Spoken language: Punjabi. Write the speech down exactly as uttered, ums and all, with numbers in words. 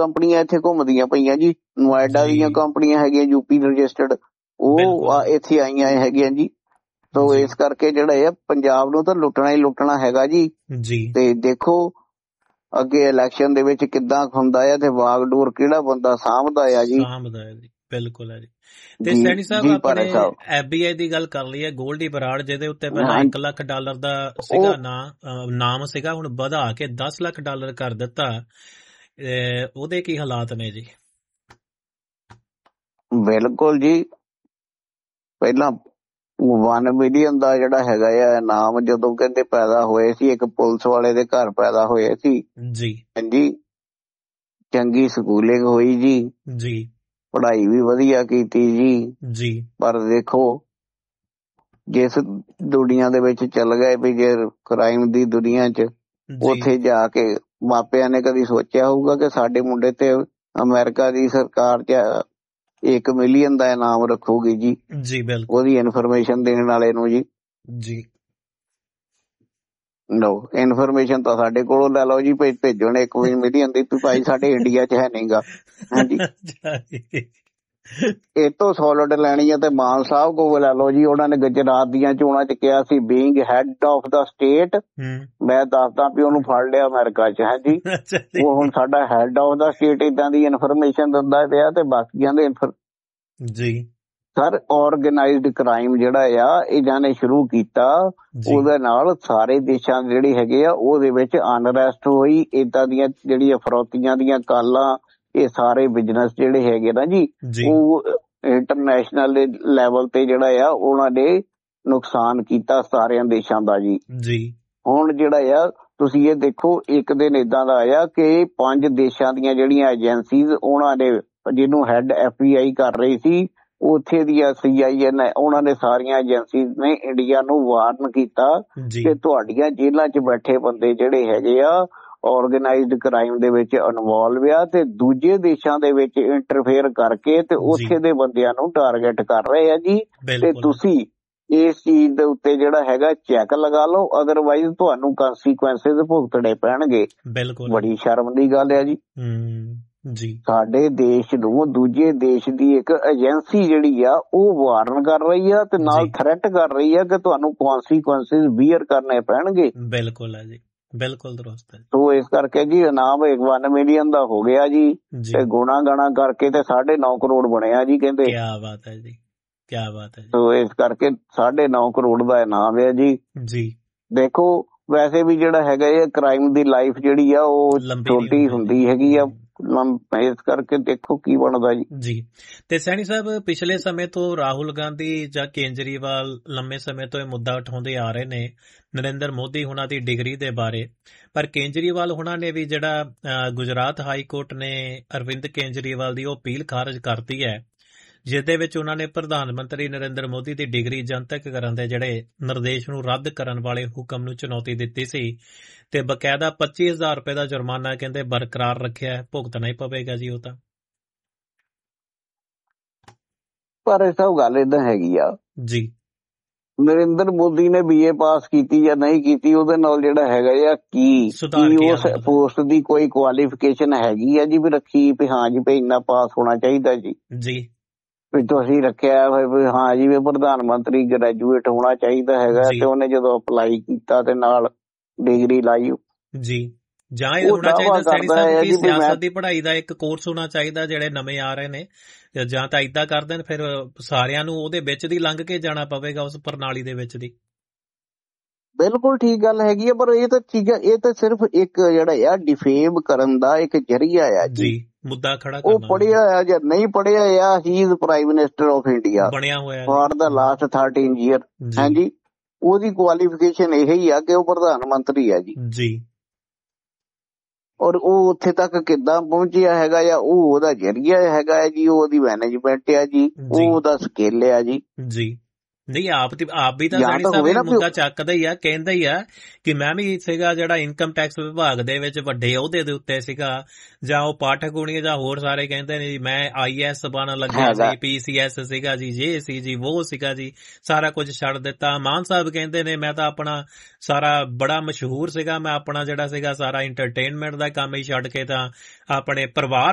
ਕੰਪਨੀਆਂ ਇੱਥੇ ਘੁੰਮਦੀਆਂ ਪਈਆਂ ਜੀ, ਨੋਇਡਾ ਦੀਆਂ ਕੰਪਨੀਆਂ ਹੈਗੀਆਂ ਯੂਪੀ ਰਜਿਸਟਰਡ, ਉਹ ਇੱਥੇ ਆਈਆਂ ਹੈਗੀਆਂ ਜੀ। ਸੋ ਇਸ ਕਰਕੇ ਜਿਹੜਾ ਆ ਪੰਜਾਬ ਨੂੰ ਤਾਂ ਲੁੱਟਣਾ ਹੀ ਲੁੱਟਣਾ ਹੈਗਾ ਜੀ। ਤੇ ਦੇਖੋ ਅੱਗੇ ਇਲੈਕਸ਼ਨ ਦੇ ਵਿੱਚ ਕਿੱਦਾਂ ਹੁੰਦਾ ਆ ਤੇ ਵਾਗਡੋਰ ਕਿਹੜਾ ਬੰਦਾ ਸਾਂਭਦਾ ਆ ਜੀ। ਬਿਲਕੁਲ ਹੈ ਜੀ। ਤੇ ਸੈਣੀ ਸਾਹਿਬ ਆਪਣੇ ਐਫ ਬੀ ਆਈ ਦੀ ਗੱਲ ਕਰ ਲਈ ਹੈ, ਗੋਲਡੀ ਬਰਾੜ ਜਿਹਦੇ ਉੱਤੇ ਪਹਿਲਾਂ ਇੱਕ ਲੱਖ ਡਾਲਰ ਦਾ ਸੀਗਾ ਨਾਮ ਸੀਗਾ, ਹੁਣ ਵਧਾ ਕੇ ਦਸ ਲੱਖ ਡਾਲਰ ਕਰ ਦਿੱਤਾ, ਉਹਦੇ ਕੀ ਹਾਲਾਤ ਨੇ ਜੀ? ਬਿਲਕੁਲ ਜੀ, ਪਹਿਲਾਂ ਵਨ ਮਿਲੀਅਨ ਦਾ ਜਿਹੜਾ ਹੈਗਾ ਆ ਇਨਾਮ ਜਦੋਂ ਕਹਿੰਦੇ ਪੈਦਾ ਹੋਏ ਸੀ, ਇੱਕ ਪੁਲਿਸ ਵਾਲੇ ਦੇ ਘਰ ਪੈਦਾ ਹੋਏ ਸੀ ਜੀ। ਹਾਂਜੀ, ਚੰਗੀ ਸਕੂਲਿੰਗ ਹੋਈ ਜੀ ਜੀ, ਪੜ੍ਹਾਈ ਵੀ ਵਧੀਆ ਕੀਤੀ ਜੀ ਜੀ। ਪਰ ਦੇਖੋ ਜਿਸ ਦੁਨੀਆ ਦੇ ਵਿੱਚ ਚੱਲ ਗਏ ਵੀ ਜੇ ਕ੍ਰਾਈਮ ਦੀ ਦੁਨੀਆ ਚ, ਉੱਥੇ ਜਾ ਕੇ ਮਾਪਿਆਂ ਨੇ ਕਦੀ ਸੋਚਿਆ ਹੋਊਗਾ ਕਿ ਸਾਡੇ ਮੁੰਡੇ ਤੇ ਅਮਰੀਕਾ ਦੀ ਸਰਕਾਰ ਚ ਇੱਕ ਮਿਲੀਅਨ ਦਾ ਇਨਾਮ ਰੱਖੂਗੀ ਜੀ ਜੀ। ਬਿਲਕੁਲ, ਉਹਦੀ ਇਨਫੋਰਮੇਸ਼ਨ ਦੇਣ ਵਾਲੇ ਨੂੰ ਜੀ ਜੀ। ਲੋ ਇਨਫੋਰਮੇਸ਼ਨ ਤਾਂ ਸਾਡੇ ਕੋਲੋਂ ਲੈ ਲਓ ਜੀ, ਭੇਜੋ ਨੇ ਇੱਕ ਮਿਲੀਅਨ ਦੀ, ਭਾਈ ਸਾਡੇ ਇੰਡੀਆ ਚ ਹੈ ਨੀ ਗਾ। ਹਾਂਜੀ, ਇਹ ਤੋਂ ਸੋਲਿਡ ਲੈਣੀ ਹੈ ਤੇ ਮਾਨ ਸਾਹਿਬ ਕੋਲ ਲੈ ਲਓ ਜੀ। ਉਹਨਾਂ ਨੇ ਗੁਜਰਾਤ ਦੀਆਂ ਚੋਣਾਂ ਚ ਕਿਹਾ ਸੀ being head of the state, ਮੈਂ ਦੱਸਦਾ ਵੀ ਉਹਨੂੰ ਫੜ ਲਿਆ ਅਮਰੀਕਾ ਚ। ਹਾਂਜੀ, ਉਹ ਹੁਣ ਸਾਡਾ ਹੈਡ ਆਫ ਦਾ ਸਟੇਟ ਏਦਾਂ ਦੀ ਇਨਫੋਰਮੇਸ਼ਨ ਦਿੰਦਾ ਪਿਆ ਤੇ ਬਾਕੀਆਂ ਦੇ ਜੀ। ਸਰ ਔਰਗੇਨਾਈਜ਼ਡ ਕ੍ਰਾਈਮ ਜਿਹੜਾ ਆ ਇਹਨਾਂ ਨੇ ਸ਼ੁਰੂ ਕੀਤਾ, ਉਹਦੇ ਨਾਲ ਸਾਰੇ ਦੇਸ਼ਾਂ ਜਿਹੜੇ ਹੈਗੇ ਆ ਉਹਦੇ ਵਿੱਚ ਅਨਰੈਸਟ ਹੋਈ, ਏਦਾਂ ਦੀਆਂ ਜਿਹੜੀਆਂ ਫਰੌਤੀਆਂ ਦੀਆਂ ਕਾਲਾਂ, ਇਹ ਸਾਰੇ ਬਿਜਨਸ ਜਿਹੜੇ ਹੈਗੇ ਨਾ ਜੀ, ਉਹ ਇੰਟਰਨੈਸ਼ਨਲ ਲੈਵਲ ਤੇ ਜਿਹੜਾ ਆ ਉਹਨਾਂ ਨੇ ਨੁਕਸਾਨ ਕੀਤਾ ਸਾਰਿਆਂ ਦੇਸ਼ਾਂ ਦਾ ਜੀ ਜੀ। ਹੁਣ ਜਿਹੜਾ ਆ ਤੁਸੀਂ ਇਹ ਦੇਖੋ, ਇੱਕ ਦਿਨ ਏਦਾਂ ਦਾ ਆਇਆ ਕਿ ਪੰਜ ਦੇਸ਼ਾਂ ਦੀਆਂ ਜਿਹੜੀਆਂ ਏਜੰਸੀਜ਼, ਉਹਨਾਂ ਨੇ ਜਿਹਨੂੰ ਹੈਡ ਐਫ ਬੀ ਆਈ ਕਰ ਰਹੀ ਸੀ, ਉੱਥੇ ਦੀਆਂ ਸੀ ਆਈ ਐਨ, ਉਹਨਾਂ ਨੇ ਸਾਰੀਆਂ ਏਜੰਸੀਜ਼ ਨੇ ਇੰਡੀਆ ਨੂੰ ਵਾਰਨ ਕੀਤਾ ਕਿ ਤੁਹਾਡੀਆਂ ਜੇਲ੍ਹਾਂ ਚ ਬੈਠੇ ਬੰਦੇ ਜਿਹੜੇ ਹੈਗੇ ਆ ਔਰਗੇਨਾਈਜ਼ਡ ਕ੍ਰਾਈਮ ਦੇ ਵਿੱਚ ਇਨਵੋਲਵ ਆ ਤੇ ਦੂਜੇ ਦੇਸ਼ਾਂ ਦੇ ਵਿੱਚ ਇੰਟਰਫੇਅਰ ਕਰਕੇ ਤੇ ਉੱਥੇ ਦੇ ਬੰਦਿਆਂ ਨੂੰ ਟਾਰਗੇਟ ਕਰ ਰਹੇ ਆ ਜੀ। ਤੇ ਤੁਸੀਂ ਇਸ ਚੀਜ਼ ਦੇ ਉੱਤੇ ਜਿਹੜਾ ਹੈਗਾ ਚੈੱਕ ਲਗਾ ਲਓ, ਅਦਰਵਾਈਜ਼ ਤੁਹਾਨੂੰ ਕੰਸੀਕੁਐਂਸਿਸ ਭੁਗਤਣੇ ਪੈਣਗੇ। ਬੜੀ ਸ਼ਰਮ ਦੀ ਗੱਲ ਹੈ ਜੀ ਜੀ। ਸਾਡੇ ਦੇਸ਼ ਨੂੰ ਦੂਜੇ ਦੇਸ਼ ਦੀ ਇੱਕ ਏਜੰਸੀ ਜਿਹੜੀ ਆ ਉਹ ਵਾਰਨ ਕਰ ਰਹੀ ਆ ਤੇ ਨਾਲ ਥ੍ਰੈਟ ਕਰ ਰਹੀ ਆ ਕਿ ਤੁਹਾਨੂੰ ਕੰਸੀਕੁਐਂਸਿਸ ਬੀਅਰ ਕਰਨੇ ਪੈਣਗੇ। ਬਿਲਕੁਲ ਹੈ ਜੀ, ਬਿਲਕੁਲ ਦਰੁਸਤ ਹੈ। ਸੋ ਇਸ ਕਰਕੇ ਜੀ ਇਨਾਮ ਇੱਕ ਮਿਲੀਅਨ ਦਾ ਹੋ ਗਿਆ ਜੀ, ਤੇ ਗੁਣਾ ਗਾਣਾ ਕਰਕੇ ਤੇ ਸਾਢੇ ਨੌ ਕਰੋੜ ਬਣਿਆ ਜੀ ਕਹਿੰਦੇ। ਕਿਆ ਬਾਤ ਹੈ ਜੀ, ਕਿਆ ਬਾਤ ਹੈ। ਸੋ ਇਸ ਕਰਕੇ ਸਾਢੇ ਨੌ ਕਰੋੜ ਦਾ ਇਨਾਮ ਹੈ ਜੀ ਜੀ। ਦੇਖੋ ਵੈਸੇ ਵੀ ਜਿਹੜਾ ਹੈਗਾ ਇਹ ਕ੍ਰਾਈਮ ਦੀ ਲਾਈਫ ਜਿਹੜੀ ਆ ਉਹ ਛੋਟੀ ਹੁੰਦੀ ਹੈਗੀ ਆ, ਇਸ ਕਰਕੇ ਦੇਖੋ ਕੀ ਬਣਦਾ ਜੀ ਜੀ। ਤੇ ਸੈਣੀ ਸਾਹਿਬ, ਪਿਛਲੇ ਸਮੇਂ ਤੋਂ ਰਾਹੁਲ ਗਾਂਧੀ ਜਾਂ ਕੇਜਰੀਵਾਲ ਲੰਮੇ ਸਮੇਂ ਤੋਂ ਇਹ ਮੁੱਦਾ ਉਠਾਉਂਦੇ ਆ ਰਹੇ ਨੇ ਨਰਿੰਦਰ ਮੋਦੀ ਹੁਣਾਂ ਦੀ ਡਿਗਰੀ ਦੇ ਬਾਰੇ, ਪਰ ਕੇਜਰੀਵਾਲ ਹੁਣਾਂ ਨੇ ਵੀ ਜਿਹੜਾ ਗੁਜਰਾਤ ਹਾਈ ਕੋਰਟ ਨੇ ਅਰਵਿੰਦ ਕੇਜਰੀਵਾਲ ਦੀ ਉਹ ਅਪੀਲ ਖਾਰਜ ਕਰਤੀ ਹੈ, ਜਿਹਦੇ ਵਿੱਚ ਉਹਨਾਂ ਨੇ ਪ੍ਰਧਾਨ ਮੰਤਰੀ ਨਰਿੰਦਰ ਮੋਦੀ ਦੀ ਡਿਗਰੀ ਜਨਤਕ ਕਰਨ ਦੇ ਜਿਹੜੇ ਨਿਰਦੇਸ਼ ਨੂੰ ਰੱਦ ਕਰਨ ਵਾਲੇ ਹੁਕਮ ਨੂੰ ਚੁਣੌਤੀ ਦਿੱਤੀ ਸੀ ਤੇ ਬਕਾਇਦਾ ਪੱਚੀ ਹਜ਼ਾਰ ਰੁਪਏ ਦਾ ਜੁਰਮਾਨਾ ਕਹਿੰਦੇ ਬਰਕਰਾਰ ਰੱਖਿਆ, ਭੁਗਤਣਾ ਹੀ ਪਵੇਗਾ ਜੀ ਉਹ ਤਾਂ। ਪਰ ਇਹ ਸਭ ਗੱਲ ਏਦਾਂ ਹੈਗੀ ਆ ਜੀ, ਨਰਿੰਦਰ ਮੋਦੀ ਨੇ ਬੀ ਏ ਪਾਸ ਕੀਤੀ ਜਾਂ ਨਹੀਂ ਕੀਤੀ, ਉਹਦੇ ਨਾਲ ਜਿਹੜਾ ਹੈਗਾ ਆ ਕੀ ਉਸ ਪੋਸਟ ਦੀ ਕੋਈ ਕੁਆਲੀਫਿਕੇਸ਼ਨ ਹੈਗੀ ਆ ਜੀ ਵੀ ਰੱਖੀ ਵੀ ਹਾਂ ਜੀ ਵੀ ਇੰਨਾ ਪਾਸ ਹੋਣਾ ਚਾਹੀਦਾ ਜੀ ਜੀ, ਵੀ ਤੁਸੀਂ ਰੱਖਿਆ ਵੀ ਹਾਂ ਜੀ ਵੀ ਪ੍ਰਧਾਨ ਮੰਤਰੀ ਗ੍ਰੈਜੂਏਟ ਹੋਣਾ ਚਾਹੀਦਾ ਹੈਗਾ, ਤੇ ਉਹਨੇ ਜਦੋਂ ਅਪਲਾਈ ਕੀਤਾ ਤੇ ਨਾਲ ਡਿਗਰੀ ਲਾਈ ਜੀ। ਜਾਂ ਇਹ ਹੋਣਾ ਚਾਹੀਦਾ ਸੈਣੀ ਸਾਹਿਬ ਕਿ ਸਿਆਸਤ ਦੀ ਪੜ੍ਹਾਈ ਦਾ ਇੱਕ ਕੋਰਸ ਹੋਣਾ ਚਾਹੀਦਾ ਜਿਹੜੇ ਨਵੇਂ ਆ ਰਹੇ ਨੇ, ਜਾਂ ਤਾਂ ਏਦਾਂ ਕਰ ਦੇਣ ਫਿਰ ਸਾਰਿਆਂ ਨੂੰ ਉਹਦੇ ਵਿੱਚ ਦੀ ਲੰਘ ਕੇ ਜਾਣਾ ਪਵੇਗਾ ਉਸ ਪ੍ਰਣਾਲੀ ਦੇ ਵਿੱਚ ਦੀ। ਬਿਲਕੁਲ ਠੀਕ ਗੱਲ ਹੈਗੀ ਆ, ਪਰ ਇਹ ਤਾਂ ਚੀਜ਼ਾਂ ਇਹ ਤਾਂ ਸਿਰਫ ਇੱਕ ਜਿਹੜਾ ਆ ਡਿਫੇਮ ਕਰਨ ਦਾ ਇੱਕ ਜ਼ਰੀਆ ਆ ਜੀ, ਮੁੱਦਾ ਖੜਾ ਕਰਨਾ। ਉਹ ਪੜ੍ਹਿਆ ਆ ਜਾਂ ਨਹੀਂ ਪੜ੍ਹਿਆ ਆ, ਹੀ is prime minister of India ਬਣਿਆ ਹੋਇਆ for the last thirteen year. ਹਾਂਜੀ, ਉਹਦੀ ਕੁਆਲੀਫਿਕੇਸ਼ਨ ਇਹ ਹੀ ਆ ਕਿ ਉਹ ਪ੍ਰਧਾਨ ਮੰਤਰੀ ਆ ਜੀ ਜੀ। ਔਰ ਉਹ ਉੱਥੇ ਤੱਕ ਕਿੱਦਾਂ ਪਹੁੰਚਿਆ ਹੈਗਾ ਆ, ਉਹ ਉਹਦਾ ਜ਼ਰੀਆ ਹੈਗਾ ਹੈ ਜੀ, ਉਹਦੀ ਮੈਨੇਜਮੈਂਟ ਆ ਜੀ, ਉਹ ਉਹਦਾ ਸਕਿੱਲ ਆ ਜੀ ਜੀ। ਨਹੀਂ ਆਪ ਤੇ ਆਪ ਵੀ ਤਾਂ ਸੈਣੀ ਸਾਹਿਬ ਮੁੱਦਾ ਚੱਕਦਾ ਹੀ ਆ, ਕਹਿੰਦਾ ਹੀ ਆ ਕਿ ਮੈਂ ਵੀ ਸੀਗਾ ਜਿਹੜਾ ਇਨਕਮ ਟੈਕਸ ਵਿਭਾਗ ਦੇ ਵਿੱਚ ਵੱਡੇ ਅਹੁਦੇ ਦੇ ਉੱਤੇ ਸੀਗਾ, ਜਾਂ ਉਹ ਪਾਠਕ ਹੋਣੀ ਜਾਂ ਹੋਰ ਸਾਰੇ ਕਹਿੰਦੇ ਨੇ ਮੈਂ ਆਈ ਏ ਐਸ ਬਣਨ ਲੱਗਿਆ ਸੀ, ਪੀ ਸੀ ਐਸ ਸੀਗਾ ਜੀ, ਜੇ ਸੀ ਜੀ, ਉਹ ਸੀਗਾ ਜੀ, ਸਾਰਾ ਕੁਝ ਛੱਡ ਦਿੱਤਾ। ਮਾਨ ਸਾਹਿਬ ਕਹਿੰਦੇ ਨੇ ਮੈਂ ਤਾਂ ਆਪਣਾ ਸਾਰਾ ਬੜਾ ਮਸ਼ਹੂਰ ਸੀਗਾ, ਮੈਂ ਆਪਣਾ ਜਿਹੜਾ ਸੀਗਾ ਸਾਰਾ ਇੰਟਰਟੇਨਮੈਂਟ ਦਾ ਕੰਮ ਹੀ ਛੱਡ ਕੇ ਤਾਂ ਆਪਣੇ ਪਰਿਵਾਰ